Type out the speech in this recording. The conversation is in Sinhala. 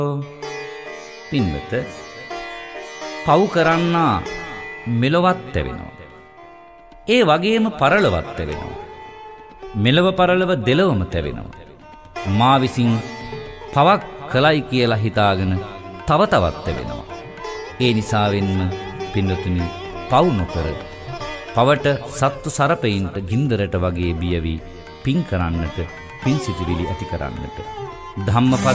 පින්වත පව් කරන්නා මෙලොවත් වෙනවා. ඒ වගේම පරලොවත් වෙනවා. මෙලව පරලව දෙලවම තැවෙනවා. මා විසින් පවක් කළයි කියලා හිතාගෙන තව තවත් වෙනවා. ඒ නිසාවෙන්ම පින්වතුනි පව් නොකර පවට සත්තු සරපයින්ට ගින්දරට වගේ බිය වී පින් කරන්නට, පින් සිතිවිලි ඇති කරන්නට ධම්මපද